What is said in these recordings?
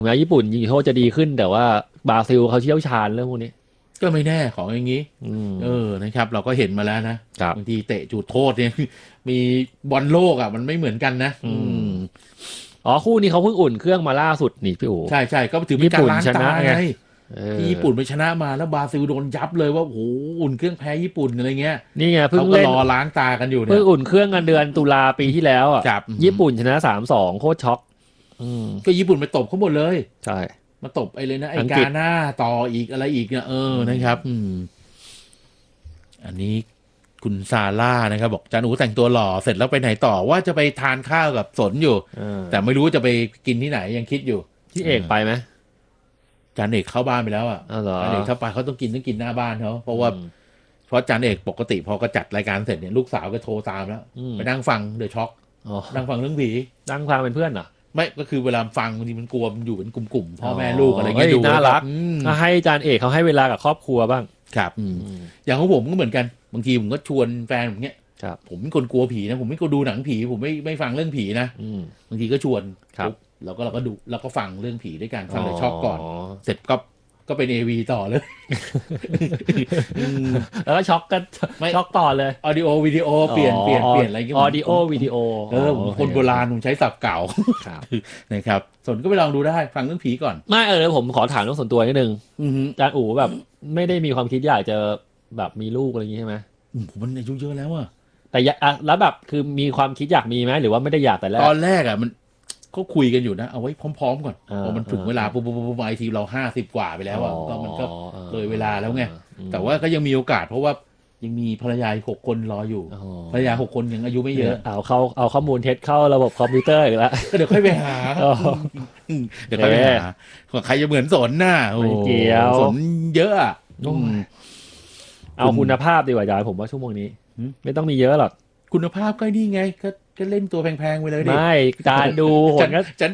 นะญี่ปุ่นยิงโทษจะดีขึ้นแต่ว่าบราซิลเขาเชี่ยวชาญเรื่องพวกนี้ก็ไม่แน่ของอย่างนี้นะครับเราก็เห็นมาแล้วนะบางทีเตะจุดโทษเนี่ยมีบอลโลกอ่ะมันไม่เหมือนกันนะคู่นี้เขาเพิ่งอุ่นเครื่องมาล่าสุดนี่พี่อู๋ใช่ก็ถือเป็นการล้างตาไงที่ญี่ปุ่นไปชนะมาแล้วบราซิลโดนยับเลยว่าโอ้โหอุ่นเครื่องแพ้ญี่ปุ่นอะไรเงี้ยนี่ไงเพิ่งเล่นรอล้างตากันอยู่เนี่ยเพิ่งอุ่นเครื่องกันเดือนตุลาปีที่แล้วอ่ะญี่ปุ่นชนะ 3-2 โคตรช็อกก็ญี่ปุ่นไปตบเขาหมดเลยใช่มาตบไอ้เลยนะไอ้กาหน้าต่ออีกอะไรอีกเนี่ยนะครับอันนี้คุณซาร่านะครับบอกจานูแต่งตัวหล่อเสร็จแล้วไปไหนต่อว่าจะไปทานข้าวกับสนอยู่แต่ไม่รู้จะไปกินที่ไหนยังคิดอยู่ที่เอกไปไหมจานเอกเข้าบ้านไปแล้วอ่ะจานเอกเข้าไปเขาต้องกินหน้าบ้านเขาเพราะจานเอกปกติพอก็จัดรายการเสร็จเนี่ยลูกสาวก็โทรตามแล้วไปนั่งฟังเดอะช็อคนั่งฟังเรื่องผีนั่งฟังเป็นเพื่อนเหรอไม่ก็คือเวลาฟังบางทีมันกลัวมันอยู่เป็นกลุ่มๆพ่อแม่ลูกอะไรเงี้ยดูน่ารักให้จานเอกเขาให้เวลากับครอบครัวบ้างครับอย่างของผมก็เหมือนกันบางทีผมก็ชวนแฟนผมเนี้ยผมเป็นคนกลัวผีนะผมไม่กลัวดูหนังผีผมไม่ฟังเรื่องผีนะบางทีก็ชวนเราก็ดูแล้วก็ฟังเรื่องผีด้วยกันฟังแต่ช็อกก่อนเสร็จก็เป็น AV ต่อเลยแล้วก็ช็อกกันช็อกต่อเลยออดิโอวิดีโอเปลี่ยนอะไรอย่างเงี้ยออดิโอวิดีโอผมคนโบราณผมใช้ศัพท์เก่านะครับส่วนก็ไปลองดูได้ฟังเรื่องผีก่อนไม่ผมขอถามเรื่องส่วนตัวนิดนึงอาจารย์อู๋แบบไม่ได้มีความคิดอยากจะแบบมีลูกอะไรอย่างงี้ใช่ไหมผมมันอายุเยอะแล้วอะแต่แล้วแบบคือมีความคิดอยากมีไหมหรือว่าไม่ได้อยากแต่แรกตอนแรกอะมันก็คุยกันอยู่นะเอาไว้พร้อมๆก่อนพอมันถึงเวลาปุ๊บไอทีเรา50 กว่าไปแล้วอ่ะก็มันก็เลยเวลาแล้วไงแต่ว่าก็ยังมีโอกาสเพราะว่ายังมีภรรยา6 คนรออยู่ภรรยา6 คนยังอายุไม่เยอะเอาข้อมูลเท็จเข้าระบบคอมพิวเตอร์อีกแล้วก็เดี๋ยวค่อยไปหาเดี๋ยวค่อยไปหาใครจะเหมือนสนน่ะโอ้สนเยอะอ่ะเอาคุณภาพดีกว่าอาจารย์ผมว่าชั่วโมงนี้ไม่ต้องมีเยอะหรอกคุณภาพก็นี่ไงก็เล่นตัวแพงๆไปเลยดิไม่การดูโหนก็ชั้น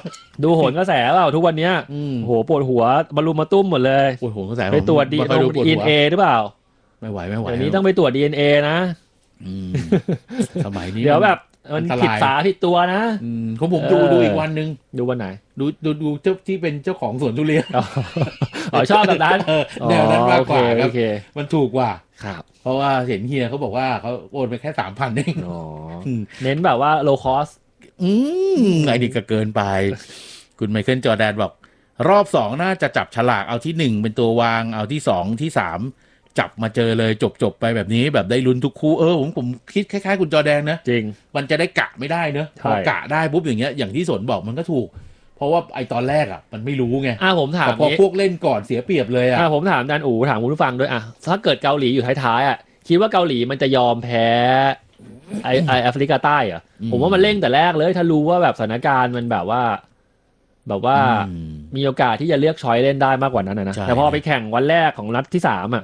2 ดูโหนกระแสเปล่าทุกวันนี้โหปวดหัวมารุมมาตุ้มหมดเลยปวดหัวกระแสไปตรวจDNA หรือเปล่าไม่ไหวอันนี้ต้องไปตรวจ DNA นะสมัยนี้เดี๋ยวแบบมันผิดสาผิดตัวนะผมดูอีกวันนึงดูวันไหนดูเจ้าที่เป็นเจ้าของสวนทุเรียนชอบแบบนั้นแนวนั้นมากกว่าครับมันถูกกว่าครับเพราะว่าเห็นเฮียเขาบอกว่าเขาโอนไปแค่ 3,000 เองเน้นแบบว่า low cost ไอ้นี่ก็เกินไปคุณไมเคิลจอร์แดนบอกรอบ2น่าจะจับฉลากเอาที่1เป็นตัววางเอาที่2ที่3จับมาเจอเลยจบไปแบบนี้แบบได้ลุ้นทุกคู่ผมคิดคล้ายๆคุณจอร์แดนนะจริงมันจะได้กะไม่ได้เนอะพอกะได้ปุ๊บอย่างเงี้ยอย่างที่สนบอกมันก็ถูกเพราะว่าไอตอนแรกอ่ะมันไม่รู้ไงผมถามพอพวกเล่นก่อนเสียเปรียบเลยผมถามอาจารย์อู๋ถามคุณผู้ฟังด้วยถ้าเกิดเกาหลีอยู่ท้ายๆคิดว่าเกาหลีมันจะยอมแพ้แอฟริกาใต้เหรอผมว่ามันเล่นแต่แรกเลยถ้ารู้ว่าแบบสถานการณ์มันแบบว่ามีโอกาสที่จะเลือกช้อยเล่นได้มากกว่านั้นนะแต่พอไปแข่งวันแรกของนัดที่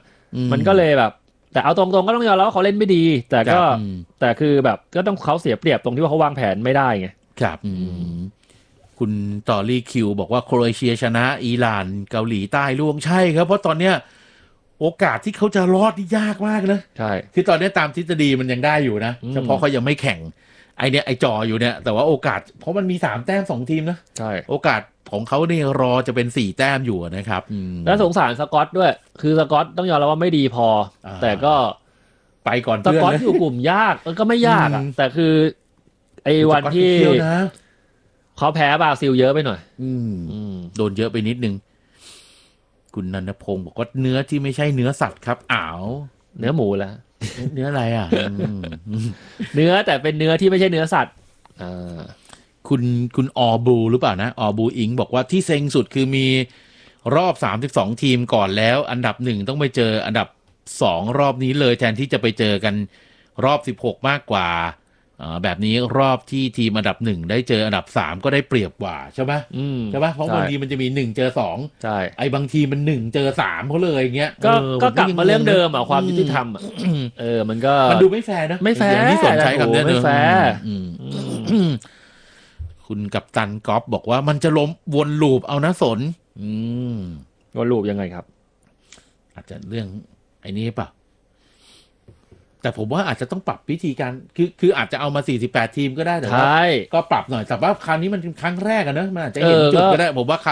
3มันก็เลยแบบแต่เอาตรงๆก็ต้องยอมรับว่าเขาเล่นไม่ดีแต่คือแบบก็ต้องเขาเสียเปรียบตรงที่ว่าเขาวางแผนไม่ได้ไงครับคุณตอรี่คิวบอกว่าโครเอเชียชนะอิหร่านเกาหลีใต้ล่วงใช่ครับเพราะตอนเนี้ยโอกาสที่เขาจะรอดนี่ยากมากนะใช่คือตอนนี้ตามทฤษฎีมันยังได้อยู่นะเฉพาะเขายังไม่แข่งไอจออยู่เนี่ยแต่ว่าโอกาสเพราะมันมี3 แต้ม2 ทีมนะใช่โอกาสของเขาเนี่ยรอจะเป็น4 แต้มอยู่นะครับแล้วสงสารสกอตด้วยคือสกอตต้องยอมรับว่าไม่ดีพอแต่ก็ไปก่อนสกอตอยู่กลุ่มยากก็ไม่ยากแต่คือไอ้วันที่เขาแพ้บราซิลเยอะไปหน่อยโดนเยอะไปนิดนึงคุณนันทพงศ์บอกว่าเนื้อที่ไม่ใช่เนื้อสัตว์ครับเนื้อหมูแล้วเนื้ออะไรเนื้อแต่เป็นเนื้อที่ไม่ใช่เนื้อสัตว์คุณออบูหรือเปล่านะออบูอิงบอกว่าที่เซ็งสุดคือมีรอบ32 ทีมก่อนแล้วอันดับ1ต้องไปเจออันดับ2รอบนี้เลยแทนที่จะไปเจอกันรอบ16มากกว่าแบบนี้รอบที่ทีมอันดับ1ได้เจออันดับ3ก็ได้เปรียบกว่าใช่ไหมใช่ปะเพราะบางทีมันจะมี1เจอ2 ใช่ไอ้บางทีมัน1เจอ3เขาเลยอย่างเงี้ยก็กลับมาเรื่องเดิมความยุติธรรมมันดูไม่แฟร์นะไม่แฟร์ที่สนใจคำนี้ไม่แฟร์คุณกัปตันก๊อฟบอกว่ามันจะล้มวนลูปเอานะสนวนลูปยังไงครับอาจจะเรื่องไอ้นี้ป่ะแต่ผมว่าอาจจะต้องปรับวิธีการคืออาจจะเอามา48 ทีมก็ได้แต่ว่าก็ปรับหน่อยแต่ว่าคราวนี้มันเป็นครั้งแรกอะเนอะมันอาจจะเห็นจุดก็ได้ผมว่า